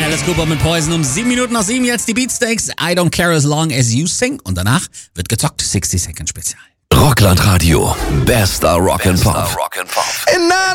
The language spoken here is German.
Alice Cooper mit Poison um 7 Minuten nach 7. Jetzt die Beatsteaks. I don't care as long as you sing. Und danach wird gezockt. 60 Second Spezial. Rockland Radio. Bester Rock and Pop.